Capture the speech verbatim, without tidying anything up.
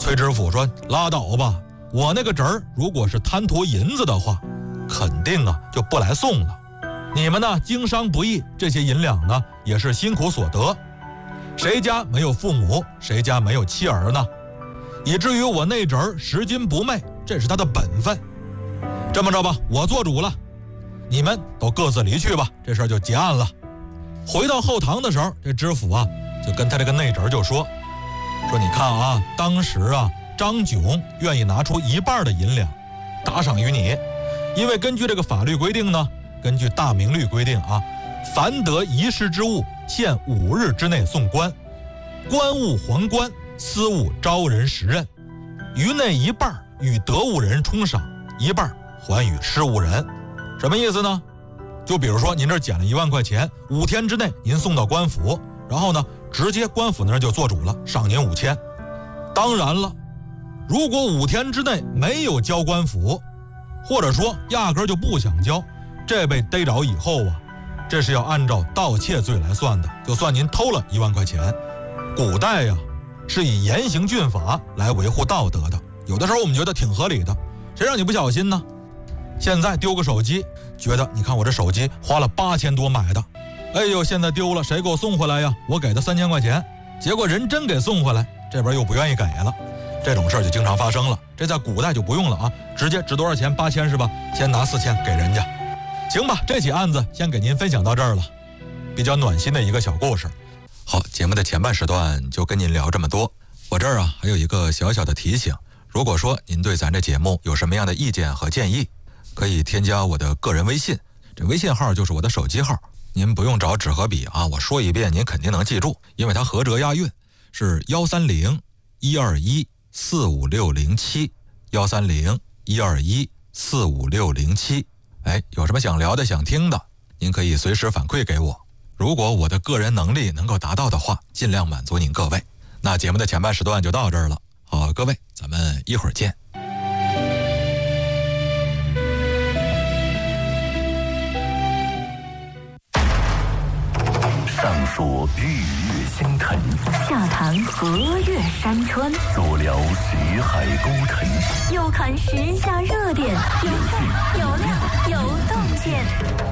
崔知府说拉倒吧，我那个侄儿如果是贪图银子的话，肯定啊就不来送了。你们呢经商不易，这些银两呢也是辛苦所得，谁家没有父母，谁家没有妻儿呢？以至于我那侄儿拾金不昧，这是他的本分。这么着吧，我做主了，你们都各自离去吧，这事儿就结案了。回到后堂的时候，这知府啊就跟他这个内侄儿就说说你看啊，当时啊张炯愿意拿出一半的银两打赏于你，因为根据这个法律规定呢，根据大明律规定啊，凡得遗失之物，限五日之内送官，官物还官，私物招人时任，于内一半与得物人冲赏，一半还与失物人。什么意思呢？就比如说您这捡了一万块钱，五天之内您送到官府，然后呢直接官府那儿就做主了，赏您五千。当然了，如果五天之内没有交官府，或者说压根就不想交，这被逮着以后啊，这是要按照盗窃罪来算的，就算您偷了一万块钱。古代呀、啊、是以严刑峻法来维护道德的，有的时候我们觉得挺合理的，谁让你不小心呢？现在丢个手机，觉得你看我这手机花了八千多买的，哎呦现在丢了，谁给我送回来呀？我给他三千块钱，结果人真给送回来，这边又不愿意给了，这种事儿就经常发生了。这在古代就不用了啊，直接值多少钱？八千是吧？先拿四千给人家。行吧，这起案子先给您分享到这儿了，比较暖心的一个小故事。好，节目的前半时段就跟您聊这么多。我这儿啊还有一个小小的提醒，如果说您对咱这节目有什么样的意见和建议，可以添加我的个人微信，这微信号就是我的手机号，您不用找纸和笔啊，我说一遍您肯定能记住，因为它合辙押韵，是幺三零一二一四五六零七，幺三零一二一四五六零七。哎，有什么想聊的想听的，您可以随时反馈给我，如果我的个人能力能够达到的话，尽量满足您各位。那节目的前半时段就到这儿了，好，各位咱们一会儿见。 上说日月星辰， 下谈河岳山川， 左聊石海沟沉， 右看时下热点，有趣有料有洞见。